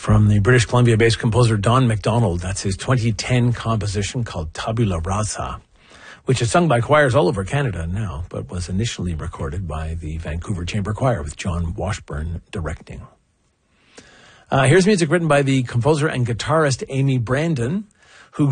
from the British Columbia-based composer Don MacDonald. That's his 2010 composition called Tabula Rasa, which is sung by choirs all over Canada now, but was initially recorded by the Vancouver Chamber Choir with John Washburn directing. Here's music written by the composer and guitarist Amy Brandon,